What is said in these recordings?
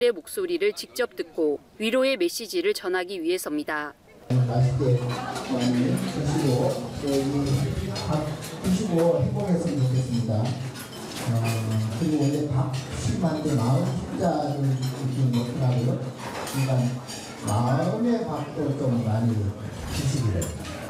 의 목소리를 직접 듣고 위로의 메시지를 전하기 위해서입니다. 맛있게 많이 드시고 밥 드시고 행복했으면 좋겠습니다. 그리고 원래 밥만 때 마음 식자를 좀 먹더라고요. 그러니까 마음의 밥도 좀 많이 드시기를.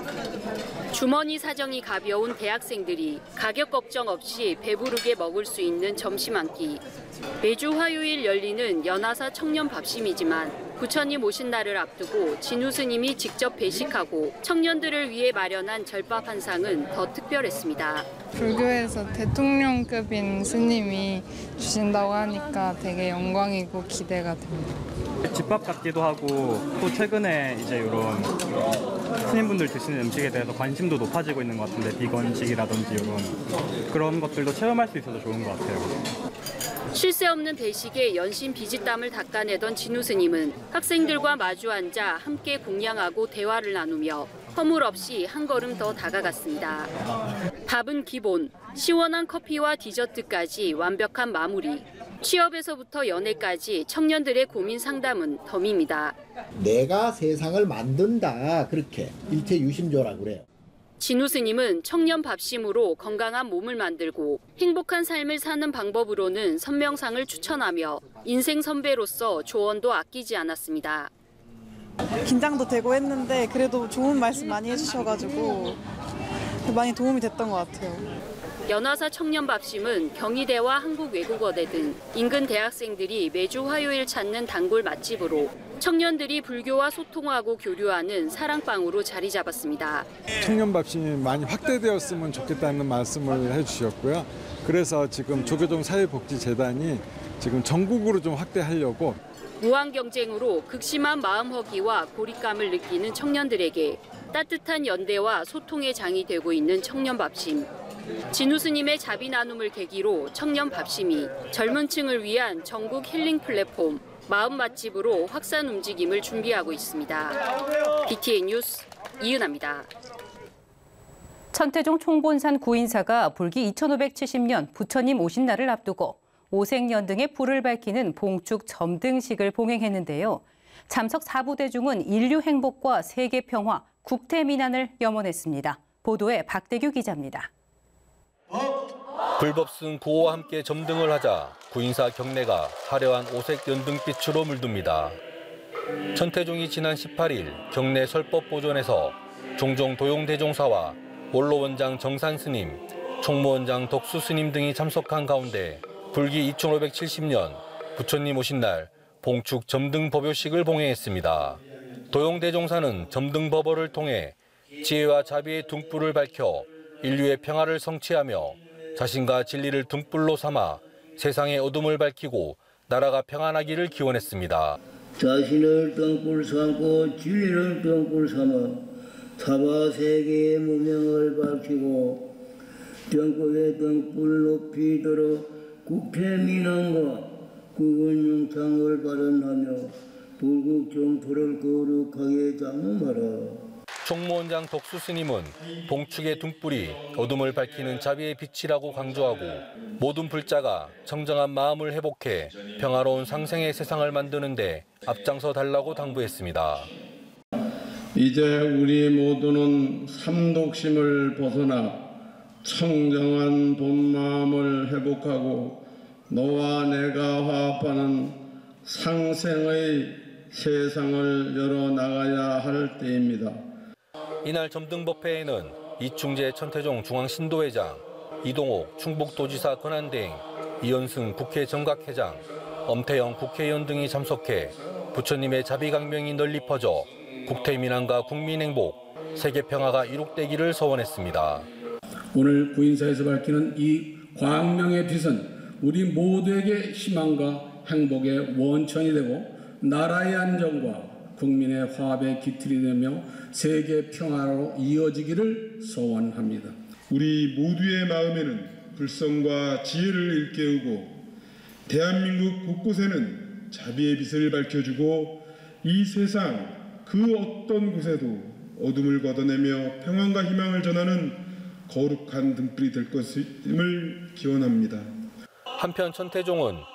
주머니 사정이 가벼운 대학생들이 가격 걱정 없이 배부르게 먹을 수 있는 점심 한 끼. 매주 화요일 열리는 연하사 청년 밥심이지만 부처님 오신 날을 앞두고 진우 스님이 직접 배식하고 청년들을 위해 마련한 절밥 한 상은 더 특별했습니다. 불교에서 대통령급인 스님이 주신다고 하니까 되게 영광이고 기대가 됩니다. 집밥 같기도 하고 또 최근에 이제 이런 스님분들 드시는 음식에 대해서 관심도 높아지고 있는 것 같은데 비건식이라든지 이런 그런 것들도 체험할 수 있어서 좋은 것 같아요. 쉴 새 없는 배식에 연신 비지땀을 닦아내던 진우 스님은 학생들과 마주 앉아 함께 공양하고 대화를 나누며 허물 없이 한 걸음 더 다가갔습니다. 밥은 기본, 시원한 커피와 디저트까지 완벽한 마무리. 취업에서부터 연애까지 청년들의 고민 상담은 덤입니다. 내가 세상을 만든다, 그렇게 일체유심조라고 그래요. 진우 스님은 청년 밥심으로 건강한 몸을 만들고 행복한 삶을 사는 방법으로는 선명상을 추천하며 인생 선배로서 조언도 아끼지 않았습니다. 긴장도 되고 했는데 그래도 좋은 말씀 많이 해주셔가지고 많이 도움이 됐던 것 같아요. 연하사 청년 밥심은 경희대와 한국외국어대 등 인근 대학생들이 매주 화요일 찾는 단골 맛집으로 청년들이 불교와 소통하고 교류하는 사랑방으로 자리 잡았습니다. 청년 밥심이 많이 확대되었으면 좋겠다는 말씀을 해주셨고요. 그래서 지금 조계종 사회복지재단이 지금 전국으로 좀 확대하려고. 무한 경쟁으로 극심한 마음허기와 고립감을 느끼는 청년들에게 따뜻한 연대와 소통의 장이 되고 있는 청년 밥심. 진우 스님의 자비 나눔을 계기로 청년 밥심이 젊은 층을 위한 전국 힐링 플랫폼 마음 맛집으로 확산 움직임을 준비하고 있습니다. BTN 뉴스 이은하입니다. 천태종 총본산 구인사가 불기 2570년 부처님 오신 날을 앞두고 오색연등의 불을 밝히는 봉축 점등식을 봉행했는데요. 참석 4부대 중은 인류 행복과 세계 평화, 국태 민안을 염원했습니다. 보도에 박대규 기자입니다. 불법승 구호와 함께 점등을 하자 구인사 경내가 화려한 오색 연등빛으로 물듭니다. 천태종이 지난 18일 경내 설법보존에서 종종 도용대종사와 원로원장 정산스님, 총무원장 덕수스님 등이 참석한 가운데 불기 2570년 부처님 오신 날 봉축 점등법요식을 봉행했습니다. 도용대종사는 점등법어를 통해 지혜와 자비의 등불을 밝혀 인류의 평화를 성취하며 자신과 진리를 등불로 삼아 세상의 어둠을 밝히고 나라가 평안하기를 기원했습니다. 자신을 등불 삼고 진리를 등불 삼아 사바 세계의 무명을 밝히고 전국의 등불 높이 들어 국태 민안과 국은 영창을 발현하며 불국 정토를 거룩하게 장엄하라. 총무원장 덕수스님은 봉축의 등불이 어둠을 밝히는 자비의 빛이라고 강조하고 모든 불자가 청정한 마음을 회복해 평화로운 상생의 세상을 만드는 데 앞장서 달라고 당부했습니다. 이제 우리 모두는 삼독심을 벗어나 청정한 본마음을 회복하고 너와 내가 화합하는 상생의 세상을 열어나가야 할 때입니다. 이날 점등법회에는 이충재 천태종 중앙신도회장, 이동옥 충북도지사 권한대행, 이현승 국회 정각회장, 엄태영 국회의원 등이 참석해 부처님의 자비강명이 널리 퍼져 국태민안과 국민행복, 세계평화가 이룩되기를 소원했습니다. 오늘 구인사에서 밝히는 이 광명의 빛은 우리 모두에게 희망과 행복의 원천이 되고 나라의 안정과 국민의 화합의 기틀이 되며 세계 평화로 이어지기를 소원합니다. 우리 모두의 마음에는 불성과 지혜를 일깨우고 대한민국 곳곳에는 자비의 빛을 밝혀주고 이 세상 그 어떤 곳에도 어둠을 걷어내며 평안과 희망을 전하는 거룩한 등불이 될 것임을 기원합니다. 한편 천태종은